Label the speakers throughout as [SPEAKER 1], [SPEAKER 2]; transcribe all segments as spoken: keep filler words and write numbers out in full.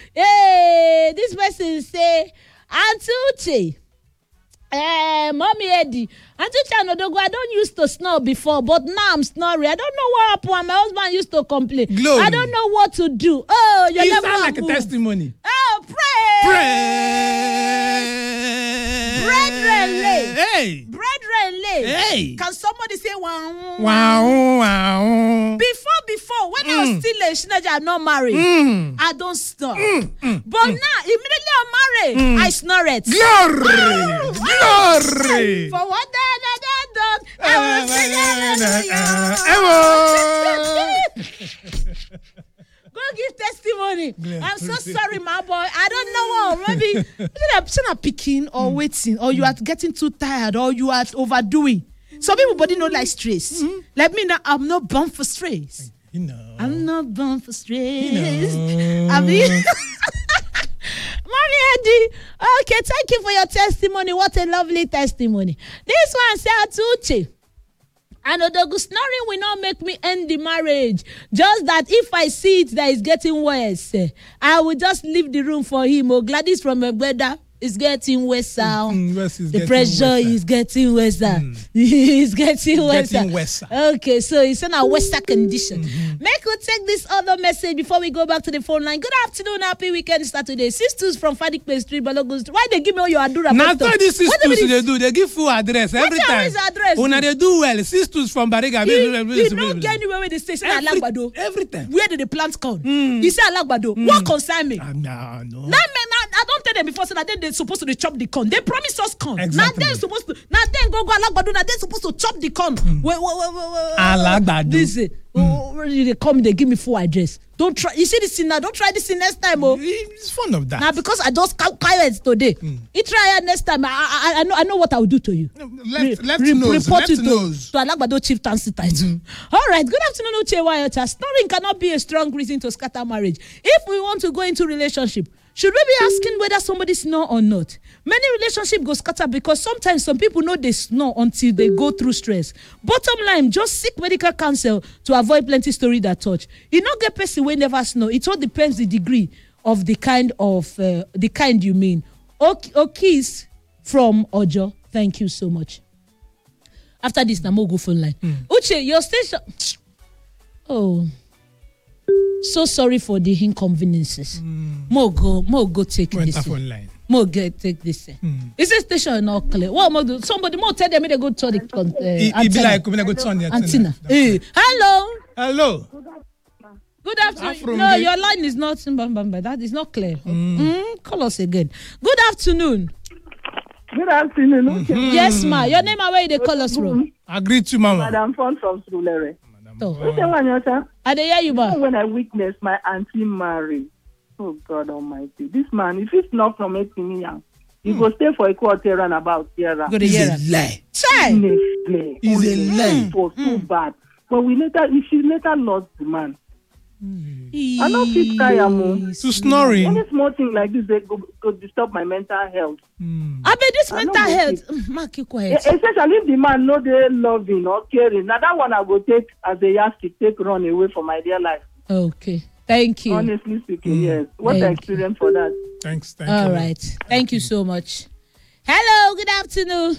[SPEAKER 1] Hey, this person say, Auntie Uche, uh, Mommy Eddie, Auntie Uche and Odogo, I don't used to snore before, but now I'm snoring. I don't know what happened. My husband used to complain.
[SPEAKER 2] Glory.
[SPEAKER 1] I don't know what to do. Oh, you're
[SPEAKER 2] You
[SPEAKER 1] never
[SPEAKER 2] sound like
[SPEAKER 1] move.
[SPEAKER 2] a testimony.
[SPEAKER 1] Oh, pray.
[SPEAKER 2] Pray.
[SPEAKER 1] Brethren, lay.
[SPEAKER 2] Hey.
[SPEAKER 1] Brethren, lay.
[SPEAKER 2] Hey.
[SPEAKER 1] Can somebody say wow?
[SPEAKER 2] Wow, wow.
[SPEAKER 1] Before, before, when mm. I was still a teenager, I'm not married.
[SPEAKER 2] Mm.
[SPEAKER 1] I don't snore.
[SPEAKER 2] Mm, mm,
[SPEAKER 1] but mm. now, immediately I'm married, mm. I snore it.
[SPEAKER 2] Glory!
[SPEAKER 1] Oh,
[SPEAKER 2] Glory!
[SPEAKER 1] For what I done, I will sing. Go give testimony. Yeah. I'm so sorry, my boy. I don't know what. Maybe I'm still picking or mm. waiting, or you are getting too tired, or you are overdoing. Some people body don't like stress. Mm-hmm. Like me now, I'm not born for stress.
[SPEAKER 2] You know.
[SPEAKER 1] I'm not born for stress.
[SPEAKER 2] You know.
[SPEAKER 1] I mean, Mommy Eddie, okay, thank you for your testimony. What a lovely testimony. This one said Uche. And Odogu, snoring will not make me end the marriage. Just that if I see it that is getting worse, I will just leave the room for him. Oh, Gladys from Egbeda is getting worse. Mm,
[SPEAKER 2] is
[SPEAKER 1] the
[SPEAKER 2] getting
[SPEAKER 1] pressure
[SPEAKER 2] worse.
[SPEAKER 1] is getting worse. Mm. It's getting worse.
[SPEAKER 2] Getting worse.
[SPEAKER 1] Okay, so it's in a worse condition.
[SPEAKER 2] Mm-hmm.
[SPEAKER 1] Make we take this other message before we go back to the phone line. Good afternoon, happy weekend start today. Sisters from Fadik Place Street, Balogun Street. Why they give me all your Adura?
[SPEAKER 2] Now, these sisters they do, they give full address every
[SPEAKER 1] what
[SPEAKER 2] time.
[SPEAKER 1] What is address?
[SPEAKER 2] When they do well, sisters from Bariga.
[SPEAKER 1] You, you don't get anywhere where they say
[SPEAKER 2] every,
[SPEAKER 1] Alagbado.
[SPEAKER 2] Every time.
[SPEAKER 1] Where did they plant corn?
[SPEAKER 2] Mm.
[SPEAKER 1] You say Alagbado. Mm. What concern me?
[SPEAKER 2] Uh, no, no.
[SPEAKER 1] Now, man, I, I don't tell them before so that then they're supposed to chop the corn. They promise us corn.
[SPEAKER 2] Exactly.
[SPEAKER 1] Now they're supposed to. Now then go go Alagbado. Now they're supposed to chop the corn. Mm. Wait, wait, wait, wait, wait.
[SPEAKER 2] Alagbado.
[SPEAKER 1] This is. Oh, mm. They come, they give me full address. Don't try. You see this thing now. Don't try this thing next time, oh.
[SPEAKER 2] It's fun of that.
[SPEAKER 1] Now because I just can't quiet today. Mm. You try it next time. I, I, I know. I know what I will do to you.
[SPEAKER 2] Left, Re- left re- nose.
[SPEAKER 1] Report
[SPEAKER 2] left
[SPEAKER 1] you to,
[SPEAKER 2] nose.
[SPEAKER 1] to Alagbado chieftaincy title. Mm-hmm. All right. Good afternoon, Uche Wayota. Snoring cannot be a strong reason to scatter marriage. If we want to go into relationship, should we be asking whether somebody snore or not? Many relationships go scatter because sometimes some people know they snore until they go through stress. Bottom line, just seek medical counsel to avoid plenty story that touch. You not get person wey never snore. It all depends the degree of the kind of uh, the kind you mean. Okis from Ojo, thank you so much. After this, now go phone line. Mm. Uche, your station. Oh. So sorry for the inconveniences. Mm. More go, more go take
[SPEAKER 2] Went
[SPEAKER 1] this.
[SPEAKER 2] Phone line.
[SPEAKER 1] More get take this. Mm. Is this station not clear? What more do? Somebody more tell them they go turn the uh,
[SPEAKER 2] it,
[SPEAKER 1] antenna.
[SPEAKER 2] It be like we go turn the
[SPEAKER 1] antenna. Hey, hello.
[SPEAKER 2] Hello.
[SPEAKER 1] Good afternoon. No, your line is not. That is not clear. Mm. Mm, call us again. Good afternoon.
[SPEAKER 3] Good afternoon.
[SPEAKER 1] Mm-hmm. Yes, ma. Your name and where they call us from?
[SPEAKER 2] Agree to mama.
[SPEAKER 3] Madam Font from Sulere.
[SPEAKER 1] Oh.
[SPEAKER 3] I
[SPEAKER 1] dey hear you, ma.
[SPEAKER 3] When I witnessed my auntie marry, oh God Almighty, this man, if he's not from Etimiya, he mm. go stay for a quarter and about here.
[SPEAKER 2] It's a lie.
[SPEAKER 1] Say,
[SPEAKER 2] it's a lie.
[SPEAKER 3] It was too bad. But we later, she later lost the man. Mm. I don't fit tire more.
[SPEAKER 2] To snoring.
[SPEAKER 3] Any small thing like this, they go, go disturb my mental health.
[SPEAKER 1] Mm. I bet this I mental health. Ma, keep quiet.
[SPEAKER 3] Especially if the man know they loving or caring. Now that one I go take as a yardstick, take run away from my dear life.
[SPEAKER 1] Okay. Thank you.
[SPEAKER 3] Honestly speaking, mm. yes. What Thank I experienced you. For that.
[SPEAKER 2] Thanks. Thank
[SPEAKER 1] All
[SPEAKER 2] you.
[SPEAKER 1] right. Thank, Thank you so much. Hello. Good afternoon.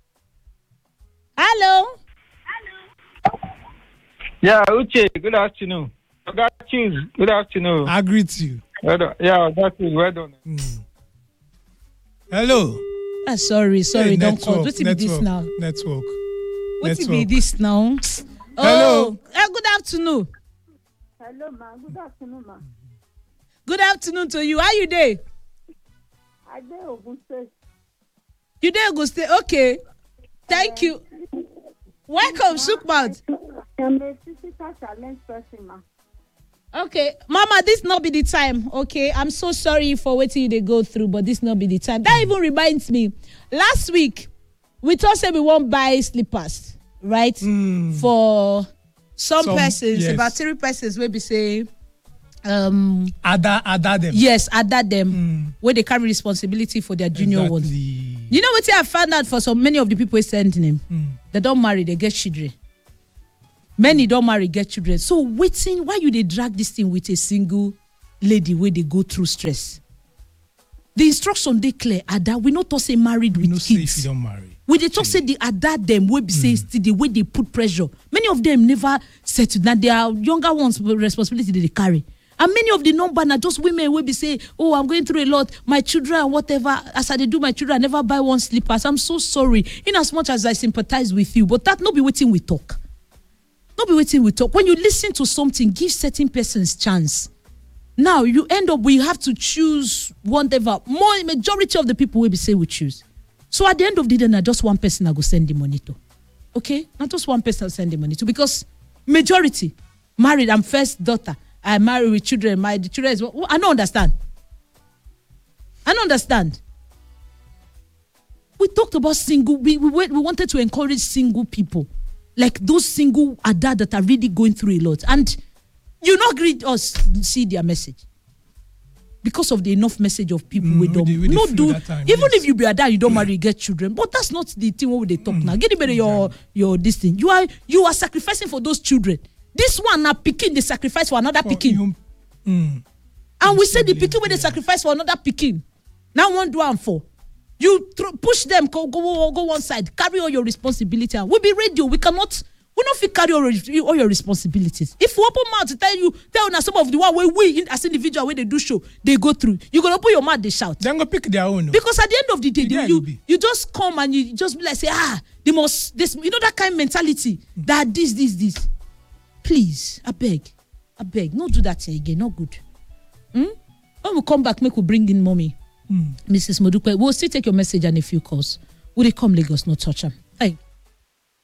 [SPEAKER 1] Hello.
[SPEAKER 4] Hello. Yeah, Uche. Good afternoon. I got you. Good afternoon.
[SPEAKER 2] I greet you.
[SPEAKER 4] Well done. Yeah, that's it. Well done.
[SPEAKER 2] Mm. Hello.
[SPEAKER 1] Ah, sorry, sorry.
[SPEAKER 2] Hey,
[SPEAKER 1] don't
[SPEAKER 2] network,
[SPEAKER 1] call. What will be this now?
[SPEAKER 2] Network.
[SPEAKER 1] What will be this now?
[SPEAKER 2] Hello.
[SPEAKER 1] Oh, uh, good afternoon.
[SPEAKER 3] Hello, ma. Good afternoon, ma.
[SPEAKER 1] Good afternoon to you. How you there?
[SPEAKER 3] I dey Ogun State.
[SPEAKER 1] You there, Ogun State? Okay. Thank you. Welcome, Sukmouth.
[SPEAKER 3] I'm a physical challenge person, ma.
[SPEAKER 1] Okay, Mama, this not be the time. Okay, I'm so sorry for waiting they go through, but this not be the time. That even reminds me. Last week, we thought say we won't buy slippers, right?
[SPEAKER 2] Mm.
[SPEAKER 1] For some, some persons,
[SPEAKER 2] yes.
[SPEAKER 1] about three persons, will be say, um,
[SPEAKER 2] ada ada them.
[SPEAKER 1] Yes, ada them,
[SPEAKER 2] mm.
[SPEAKER 1] where they carry responsibility for their junior
[SPEAKER 2] exactly.
[SPEAKER 1] ones. You know what I found out for so many of the people sending him? Mm. They don't marry, they get children. Many don't marry, get children. So waiting, why you they drag this thing with a single lady where they go through stress. The instruction they clear are that we not talk say married
[SPEAKER 2] We
[SPEAKER 1] with
[SPEAKER 2] no say if
[SPEAKER 1] kids.
[SPEAKER 2] you don't marry.
[SPEAKER 1] We they talk say the ada them will be say still the way they put pressure. Many of them never settled. Now they are younger ones with responsibility that they carry. And many of the number are just women will be say, oh, I'm going through a lot. My children, whatever. As I do my children, I never buy one slippers. I'm so sorry. In as much as I sympathize with you, but that not be waiting we talk. Not be waiting we talk. When you listen to something, give certain persons chance. Now you end up we have to choose whatever. More majority of the people will be say we choose. So at the end of the day, now just one person I go send the money to. Okay, not just one person I send the money to because majority married. I'm first daughter. I marry with children. My the children is. I don't understand. I don't understand. We talked about single. We we we wanted to encourage single people, like those single ada that are really going through a lot, and you not greet us see their message because of the enough message of people
[SPEAKER 2] Mm,
[SPEAKER 1] we
[SPEAKER 2] we
[SPEAKER 1] don't
[SPEAKER 2] dey- we dey
[SPEAKER 1] not
[SPEAKER 2] feel
[SPEAKER 1] do.
[SPEAKER 2] that time,
[SPEAKER 1] Even
[SPEAKER 2] yes.
[SPEAKER 1] if you be ada, you don't marry, you get children, but that's not the thing what they talk now. Get it better your your this thing. You are you are sacrificing for those children. This one now picking the sacrifice for another
[SPEAKER 2] For
[SPEAKER 1] picking.
[SPEAKER 2] you- Mm.
[SPEAKER 1] And we say the
[SPEAKER 2] Absolutely,
[SPEAKER 1] picking with the
[SPEAKER 2] yeah.
[SPEAKER 1] sacrifice for another picking. Now one do and for. You throw, push them, go, go go one side, carry all your responsibility. And we be radio. We cannot, we not fit carry all, your- all your responsibilities. If we open mouth to tell you, tell now some of the one where we in, as individual where they do show, they go through. You gonna open your mouth, they shout.
[SPEAKER 2] Then go pick their own. no?
[SPEAKER 1] Because at the end of the day,
[SPEAKER 2] Yeah,
[SPEAKER 1] they, you
[SPEAKER 2] it be.
[SPEAKER 1] you just come and you just be like say, ah, they must this you know that kind of mentality that this, this, this. Please, I beg, I beg, not do that thing again, not good. Hmm? When we come back, make we bring in mommy,
[SPEAKER 2] Mm.
[SPEAKER 1] Missus Modupe. We'll still take your message and a few calls. Will they come Lagos, no touch them. Hey.